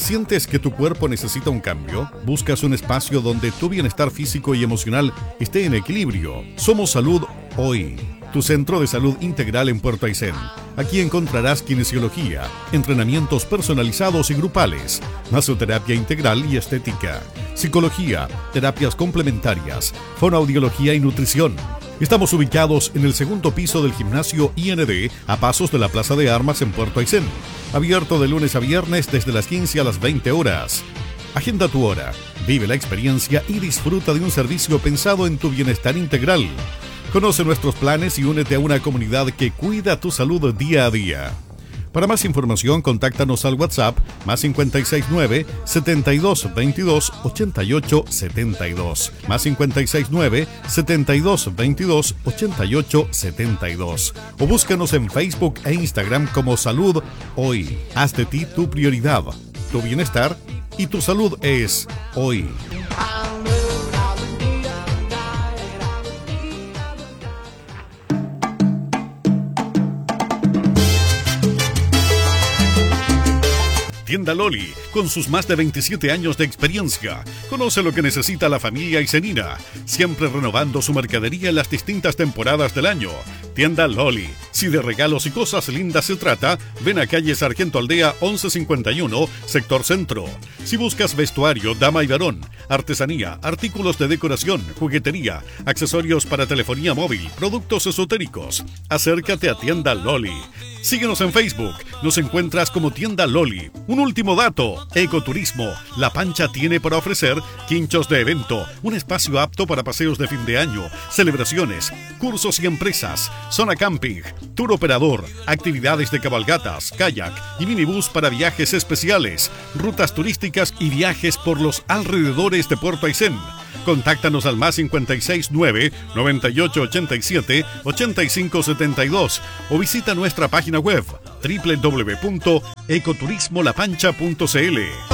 ¿Sientes que tu cuerpo necesita un cambio? ¿Buscas un espacio donde tu bienestar físico y emocional esté en equilibrio? Somos Salud Hoy, tu centro de salud integral en Puerto Aysén. Aquí encontrarás kinesiología, entrenamientos personalizados y grupales, masoterapia integral y estética, psicología, terapias complementarias, fonoaudiología y nutrición. Estamos ubicados en el segundo piso del gimnasio IND, a pasos de la Plaza de Armas en Puerto Aysén. Abierto de lunes a viernes desde las 15 a las 20 horas. Agenda tu hora, vive la experiencia y disfruta de un servicio pensado en tu bienestar integral. Conoce nuestros planes y únete a una comunidad que cuida tu salud día a día. Para más información, contáctanos al WhatsApp más 569 72 22 88 72, más 569 72 22 88 72, o búscanos en Facebook e Instagram como Salud Hoy. Haz de ti tu prioridad, tu bienestar y tu salud es hoy. Tienda Loli, con sus más de 27 años de experiencia. Conoce lo que necesita la familia aysenina, siempre renovando su mercadería en las distintas temporadas del año. Tienda Loli. Si de regalos y cosas lindas se trata, ven a calle Sargento Aldea 1151, sector centro. Si buscas vestuario, dama y varón, artesanía, artículos de decoración, juguetería, accesorios para telefonía móvil, productos esotéricos, acércate a Tienda Loli. Síguenos en Facebook, nos encuentras como Tienda Loli. Un último dato, Ecoturismo. La Pancha tiene para ofrecer quinchos de evento, un espacio apto para paseos de fin de año, celebraciones, cursos y empresas, zona camping, tour operador, actividades de cabalgatas, kayak y minibús para viajes especiales, rutas turísticas y viajes por los alrededores de Puerto Aysén. Contáctanos al más 569 9887 8572 o visita nuestra página web www.ecoturismolapancha.cl.